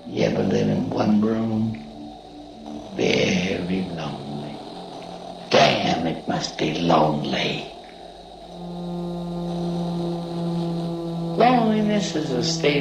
You ever live in one room? Very lonely. Damn, it must be lonely. Loneliness is a state